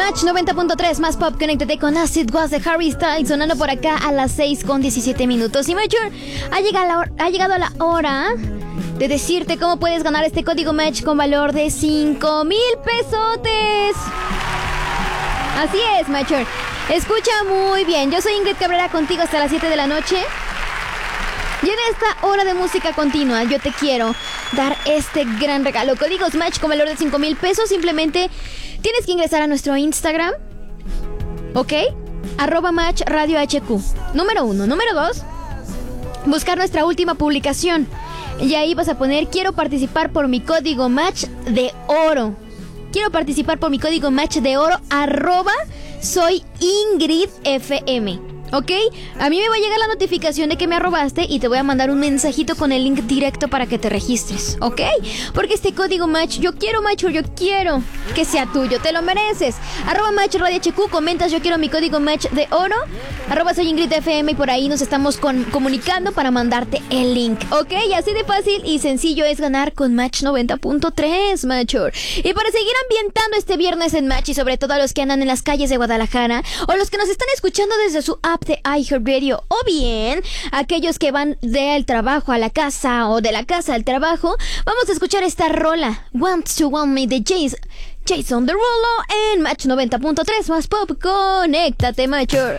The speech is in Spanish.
Match 90.3 más pop, conéctate con Acid Was de Harry Styles, sonando por acá a las 6:17. Y Major, ha llegado la hora de decirte cómo puedes ganar este código Match con valor de 5,000 pesotes. Así es, Major. Escucha muy bien, yo soy Ingrid Cabrera, contigo hasta las 7 de la noche. Y en esta hora de música continua, yo te quiero dar este gran regalo. Códigos Match con valor de 5,000 pesos. Simplemente tienes que ingresar a nuestro Instagram, ¿ok? @Match Radio HQ. Número 1. Número 2, buscar nuestra última publicación. Y ahí vas a poner: quiero participar por mi código Match de oro. Quiero participar por mi código Match de oro, @soy Ingrid FM. ¿Ok? A mí me va a llegar la notificación de que me arrobaste y te voy a mandar un mensajito con el link directo para que te registres, ¿ok? Porque este código Match, yo quiero que sea tuyo, te lo mereces. @Match Radio HQ, comentas: yo quiero mi código Match de oro, @soy Ingrid FM, y por ahí nos estamos comunicando para mandarte el link, ¿ok? Y así de fácil y sencillo es ganar con Match 90.3, Major. Y para seguir ambientando este viernes en Match, y sobre todo a los que andan en las calles de Guadalajara, o los que nos están escuchando desde su app de iHeartRadio, o bien aquellos que van del trabajo a la casa o de la casa al trabajo, vamos a escuchar esta rola, Want to Want Me, de Jason Derulo, en Match 90.3 más pop. Conéctate, Major.